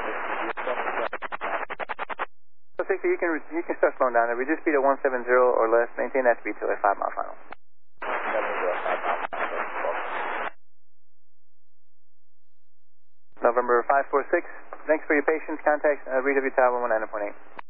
So 60, you can start slowing down there. Reduce speed at 170 or less. Maintain that speed till a 5-mile final. 170, 5 miles. November 546. Thanks for your patience. Contact REW Tower 119.8.